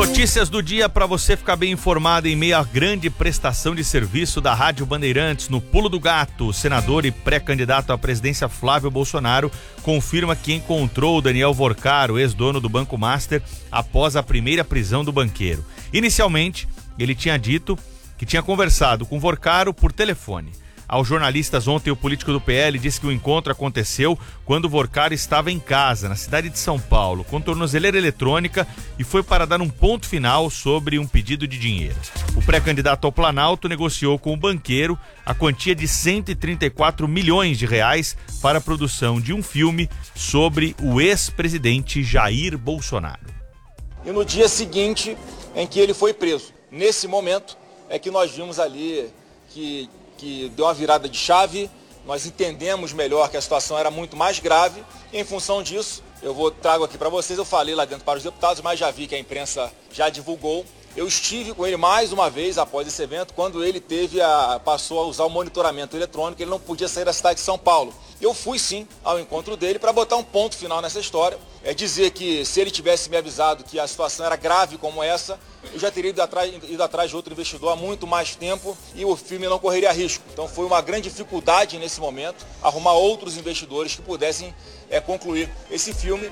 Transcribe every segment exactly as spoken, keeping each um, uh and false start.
Notícias do dia para você ficar bem informado em meio à grande prestação de serviço da Rádio Bandeirantes. No Pulo do Gato, o senador e pré-candidato à presidência Flávio Bolsonaro confirma que encontrou o Daniel Vorcaro, ex-dono do Banco Master, após a primeira prisão do banqueiro. Inicialmente, ele tinha dito que tinha conversado com Vorcaro por telefone. Aos jornalistas ontem, o político do P L disse que o encontro aconteceu quando Vorcaro estava em casa, na cidade de São Paulo, com tornozeleira eletrônica, e foi para dar um ponto final sobre um pedido de dinheiro. O pré-candidato ao Planalto negociou com o banqueiro a quantia de cento e trinta e quatro milhões de reais para a produção de um filme sobre o ex-presidente Jair Bolsonaro. E no dia seguinte em que ele foi preso, nesse momento é que nós vimos ali que... que deu uma virada de chave, nós entendemos melhor que a situação era muito mais grave e em função disso, eu vou trago aqui para vocês, eu falei lá dentro para os deputados, mas já vi que a imprensa já divulgou. Eu estive com ele mais uma vez após esse evento, quando ele teve a, passou a usar o monitoramento eletrônico, ele não podia sair da cidade de São Paulo. Eu fui sim ao encontro dele para botar um ponto final nessa história, é dizer que se ele tivesse me avisado que a situação era grave como essa, eu já teria ido atrás, ido atrás de outro investidor há muito mais tempo e o filme não correria risco. Então foi uma grande dificuldade nesse momento arrumar outros investidores que pudessem é, concluir esse filme.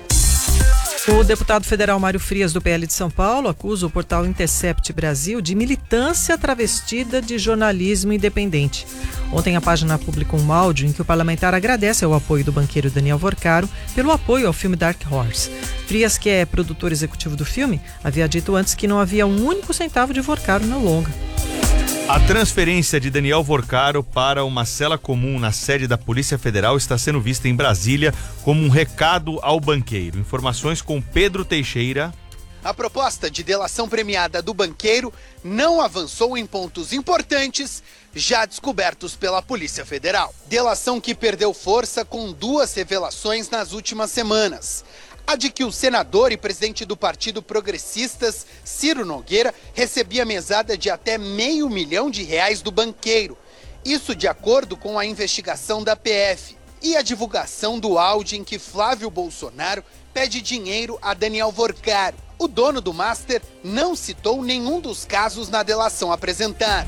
O deputado federal Mário Frias, do P L de São Paulo, acusa o portal Intercept Brasil de militância travestida de jornalismo independente. Ontem a página publicou um áudio em que o parlamentar agradece ao apoio do banqueiro Daniel Vorcaro pelo apoio ao filme Dark Horse. Frias, que é produtor executivo do filme, havia dito antes que não havia um único centavo de Vorcaro no longa. A transferência de Daniel Vorcaro para uma cela comum na sede da Polícia Federal está sendo vista em Brasília como um recado ao banqueiro. Informações com Pedro Teixeira. A proposta de delação premiada do banqueiro não avançou em pontos importantes já descobertos pela Polícia Federal. Delação que perdeu força com duas revelações nas últimas semanas. A de que o senador e presidente do Partido Progressistas, Ciro Nogueira, recebia mesada de até meio milhão de reais do banqueiro. Isso de acordo com a investigação da P F. E a divulgação do áudio em que Flávio Bolsonaro pede dinheiro a Daniel Vorcaro. O dono do Master não citou nenhum dos casos na delação apresentada.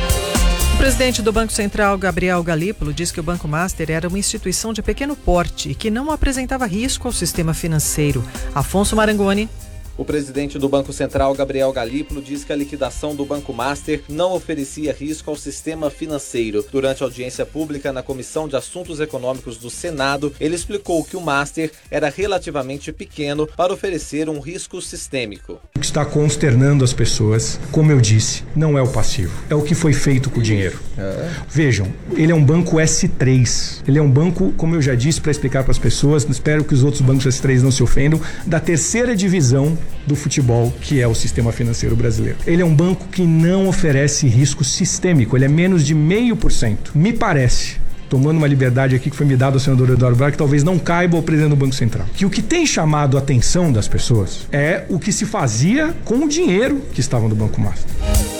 O presidente do Banco Central, Gabriel Galípolo, diz que o Banco Master era uma instituição de pequeno porte e que não apresentava risco ao sistema financeiro. Afonso Marangoni. O presidente do Banco Central, Gabriel Galípolo, diz que a liquidação do Banco Master não oferecia risco ao sistema financeiro. Durante a audiência pública na Comissão de Assuntos Econômicos do Senado, ele explicou que o Master era relativamente pequeno para oferecer um risco sistêmico. O que está consternando as pessoas, como eu disse, não é o passivo, é o que foi feito com o dinheiro. É. Vejam, ele é um banco S três. Ele é um banco, como eu já disse para explicar para as pessoas, espero que os outros bancos S três não se ofendam, da terceira divisão do futebol, que é o sistema financeiro brasileiro. Ele é um banco que não oferece risco sistêmico, ele é menos de meio por cento. Me parece, tomando uma liberdade aqui que foi me dada ao senador Eduardo Braga, que talvez não caiba ao presidente do Banco Central, que o que tem chamado a atenção das pessoas é o que se fazia com o dinheiro que estava no Banco Master.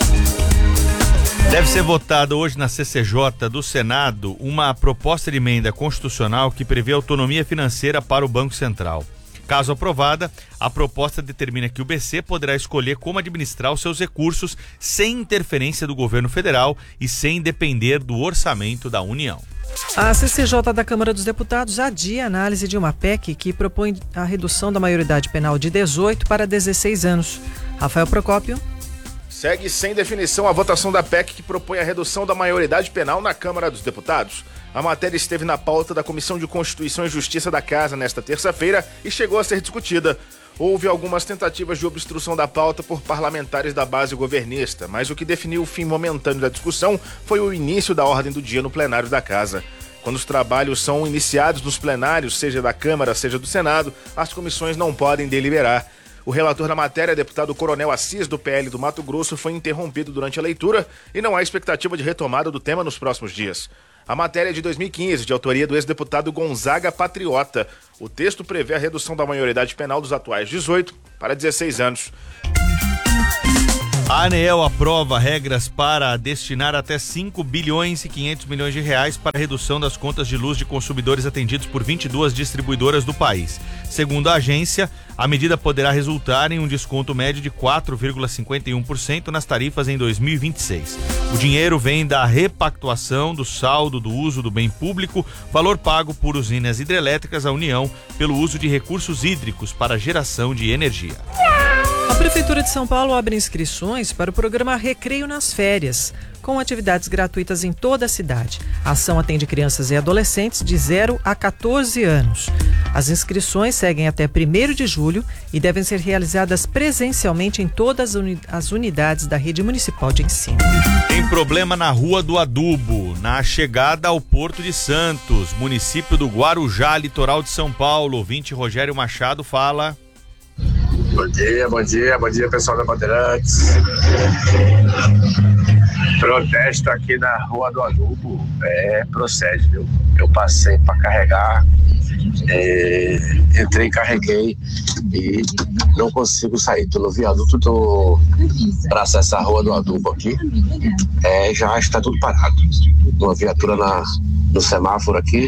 Deve ser votada hoje na C C J do Senado uma proposta de emenda constitucional que prevê autonomia financeira para o Banco Central. Caso aprovada, a proposta determina que o B C poderá escolher como administrar os seus recursos sem interferência do governo federal e sem depender do orçamento da União. A C C J da Câmara dos Deputados adia a análise de uma P E C que propõe a redução da maioridade penal de dezoito para dezesseis anos. Rafael Procópio. Segue sem definição a votação da P E C que propõe a redução da maioridade penal na Câmara dos Deputados. A matéria esteve na pauta da Comissão de Constituição e Justiça da Casa nesta terça-feira e chegou a ser discutida. Houve algumas tentativas de obstrução da pauta por parlamentares da base governista, mas o que definiu o fim momentâneo da discussão foi o início da ordem do dia no plenário da Casa. Quando os trabalhos são iniciados nos plenários, seja da Câmara, seja do Senado, as comissões não podem deliberar. O relator da matéria, deputado Coronel Assis, do P L do Mato Grosso, foi interrompido durante a leitura e não há expectativa de retomada do tema nos próximos dias. A matéria é de dois mil e quinze, de autoria do ex-deputado Gonzaga Patriota. O texto prevê a redução da maioridade penal dos atuais dezoito para dezesseis anos. A ANEEL aprova regras para destinar até cinco bilhões e quinhentos milhões de reais para a redução das contas de luz de consumidores atendidos por vinte e duas distribuidoras do país. Segundo a agência, a medida poderá resultar em um desconto médio de quatro vírgula cinquenta e um por cento nas tarifas em dois mil e vinte e seis. O dinheiro vem da repactuação do saldo do uso do bem público, valor pago por usinas hidrelétricas à União pelo uso de recursos hídricos para geração de energia. A Prefeitura de São Paulo abre inscrições para o programa Recreio nas Férias, com atividades gratuitas em toda a cidade. A ação atende crianças e adolescentes de zero a quatorze anos. As inscrições seguem até primeiro de julho e devem ser realizadas presencialmente em todas as unidades da rede municipal de ensino. Tem problema na Rua do Adubo, na chegada ao Porto de Santos, município do Guarujá, litoral de São Paulo. Ouvinte Rogério Machado fala... Bom dia, bom dia, bom dia pessoal da Bandeirantes. Protesto aqui na Rua do Adubo, é, procede, viu? Eu passei para carregar, é, entrei, carreguei e não consigo sair. Tô no viaduto do para acessar a Rua do Adubo aqui, é, já está tudo parado. Uma viatura na, no semáforo aqui.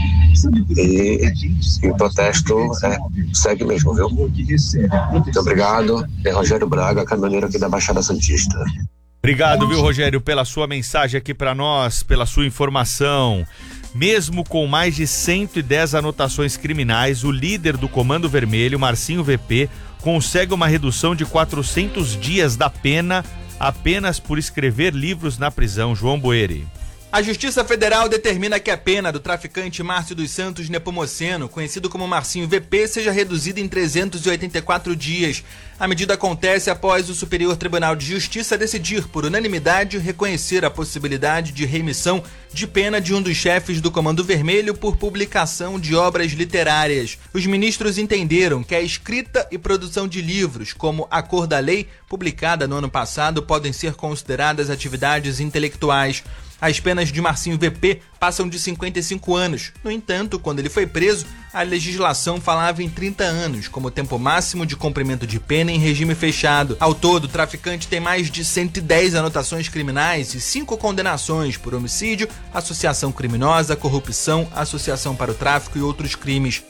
E, e o protesto é, segue mesmo, viu? Muito obrigado. É Rogério Braga, caminhoneiro aqui da Baixada Santista. Obrigado, viu, Rogério, pela sua mensagem aqui para nós, pela sua informação. Mesmo com mais de cento e dez anotações criminais, o líder do Comando Vermelho, Marcinho V P, consegue uma redução de quatrocentos dias da pena apenas por escrever livros na prisão. João Boeri. A Justiça Federal determina que a pena do traficante Márcio dos Santos Nepomuceno, conhecido como Marcinho V P, seja reduzida em trezentos e oitenta e quatro dias. A medida acontece após o Superior Tribunal de Justiça decidir, por unanimidade, reconhecer a possibilidade de remissão de pena de um dos chefes do Comando Vermelho por publicação de obras literárias. Os ministros entenderam que a escrita e produção de livros, como A Cor da Lei, publicada no ano passado, podem ser consideradas atividades intelectuais. As penas de Marcinho V P passam de cinquenta e cinco anos. No entanto, quando ele foi preso, a legislação falava em trinta anos, como tempo máximo de cumprimento de pena em regime fechado. Ao todo, o traficante tem mais de cento e dez anotações criminais e cinco condenações por homicídio, associação criminosa, corrupção, associação para o tráfico e outros crimes.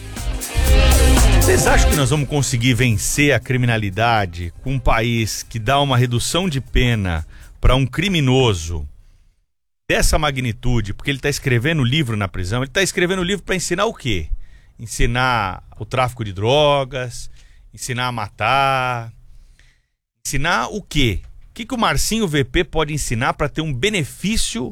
Vocês acham que nós vamos conseguir vencer a criminalidade com um país que dá uma redução de pena para um criminoso dessa magnitude, porque ele está escrevendo livro na prisão? Ele está escrevendo livro para ensinar o quê? Ensinar o tráfico de drogas, ensinar a matar, ensinar o quê? O que, que o Marcinho V P pode ensinar para ter um benefício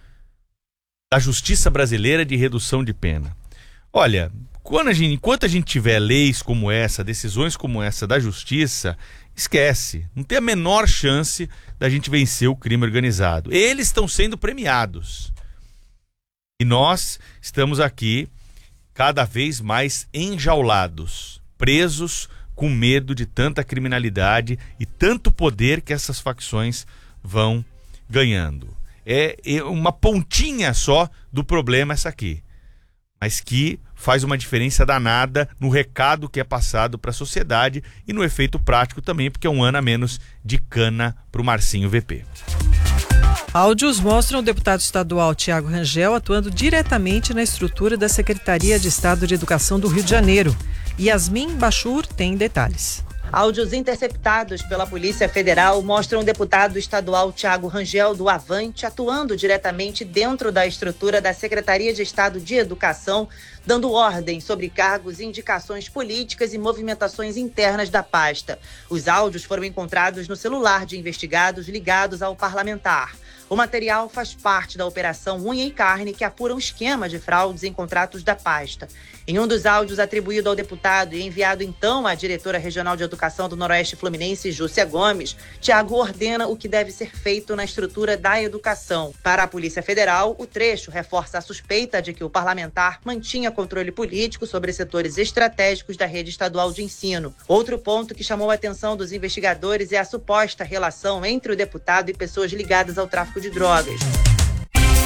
da justiça brasileira de redução de pena? Olha, quando a gente, enquanto a gente tiver leis como essa, decisões como essa da justiça, esquece, não tem a menor chance da gente vencer o crime organizado. Eles estão sendo premiados. E nós estamos aqui cada vez mais enjaulados, presos com medo de tanta criminalidade e tanto poder que essas facções vão ganhando. É, é uma pontinha só do problema essa aqui, mas que faz uma diferença danada no recado que é passado para a sociedade e no efeito prático também, porque é um ano a menos de cana para o Marcinho V P. Áudios mostram o deputado estadual Tiago Rangel atuando diretamente na estrutura da Secretaria de Estado de Educação do Rio de Janeiro. Yasmin Bachur tem detalhes. Áudios interceptados pela Polícia Federal mostram o deputado estadual Tiago Rangel do Avante atuando diretamente dentro da estrutura da Secretaria de Estado de Educação, dando ordens sobre cargos, indicações políticas e movimentações internas da pasta. Os áudios foram encontrados no celular de investigados ligados ao parlamentar. O material faz parte da Operação Unha e Carne, que apura um esquema de fraudes em contratos da pasta. Em um dos áudios atribuído ao deputado e enviado então à diretora regional de educação do Noroeste Fluminense, Júcia Gomes, Tiago ordena o que deve ser feito na estrutura da educação. Para a Polícia Federal, o trecho reforça a suspeita de que o parlamentar mantinha controle político sobre setores estratégicos da rede estadual de ensino. Outro ponto que chamou a atenção dos investigadores é a suposta relação entre o deputado e pessoas ligadas ao tráfico de drogas.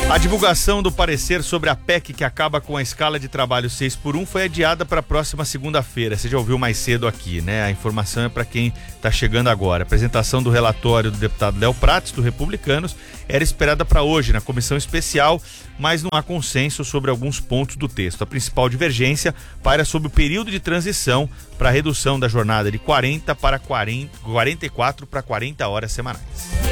A divulgação do parecer sobre a P E C que acaba com a escala de trabalho seis por um foi adiada para a próxima segunda-feira. Você já ouviu mais cedo aqui, né? A informação é para quem está chegando agora. A apresentação do relatório do deputado Léo Prates, do Republicanos, era esperada para hoje, na comissão especial, mas não há consenso sobre alguns pontos do texto. A principal divergência paira sobre o período de transição para a redução da jornada de quarenta para quarenta, quarenta e quatro para quarenta horas semanais.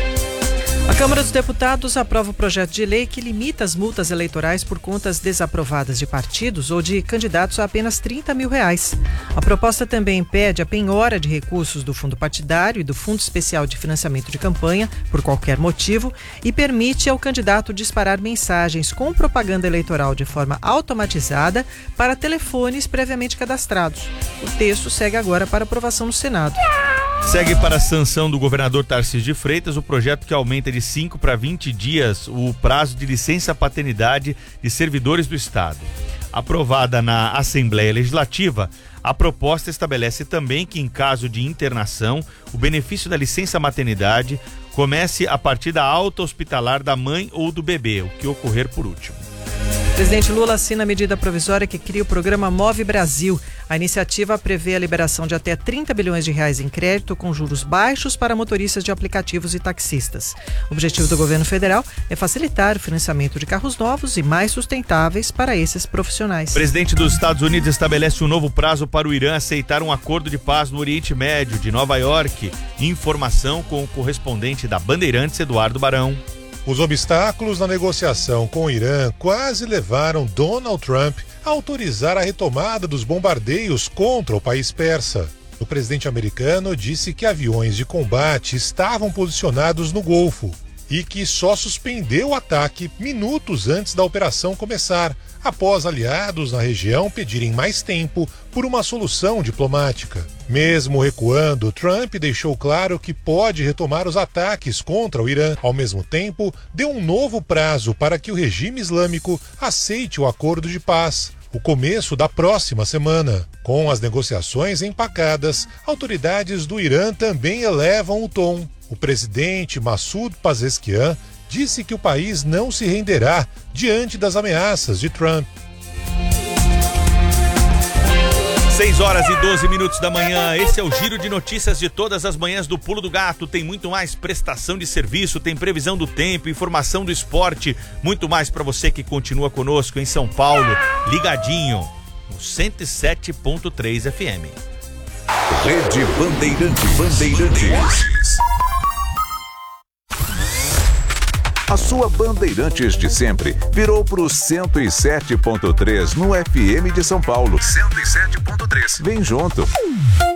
A Câmara dos Deputados aprova o projeto de lei que limita as multas eleitorais por contas desaprovadas de partidos ou de candidatos a apenas trinta mil reais. A proposta também impede a penhora de recursos do fundo partidário e do Fundo Especial de Financiamento de Campanha, por qualquer motivo, e permite ao candidato disparar mensagens com propaganda eleitoral de forma automatizada para telefones previamente cadastrados. O texto segue agora para aprovação no Senado. Segue para a sanção do governador Tarcísio de Freitas o projeto que aumenta de cinco para vinte dias o prazo de licença paternidade de servidores do Estado. Aprovada na Assembleia Legislativa, a proposta estabelece também que, em caso de internação, o benefício da licença maternidade comece a partir da alta hospitalar da mãe ou do bebê, o que ocorrer por último. O presidente Lula assina a medida provisória que cria o programa Move Brasil. A iniciativa prevê a liberação de até trinta bilhões de reais em crédito com juros baixos para motoristas de aplicativos e taxistas. O objetivo do governo federal é facilitar o financiamento de carros novos e mais sustentáveis para esses profissionais. O presidente dos Estados Unidos estabelece um novo prazo para o Irã aceitar um acordo de paz no Oriente Médio. De Nova York, informação com o correspondente da Bandeirantes, Eduardo Barão. Os obstáculos na negociação com o Irã quase levaram Donald Trump a autorizar a retomada dos bombardeios contra o país persa. O presidente americano disse que aviões de combate estavam posicionados no Golfo e que só suspendeu o ataque minutos antes da operação começar, após aliados na região pedirem mais tempo por uma solução diplomática. Mesmo recuando, Trump deixou claro que pode retomar os ataques contra o Irã. Ao mesmo tempo, deu um novo prazo para que o regime islâmico aceite o acordo de paz, o começo da próxima semana. Com as negociações empacadas, autoridades do Irã também elevam o tom. O presidente Massoud Pezeshkian disse que o país não se renderá diante das ameaças de Trump. seis horas e doze minutos da manhã, esse é o giro de notícias de todas as manhãs do Pulo do Gato. Tem muito mais prestação de serviço, tem previsão do tempo, informação do esporte, muito mais para você que continua conosco em São Paulo, ligadinho no cento e sete ponto três F M. Rede Bandeirantes. Bandeirantes. A sua Bandeirantes de sempre virou pro cento e sete ponto três no F M de São Paulo. cento e sete ponto três. Vem junto.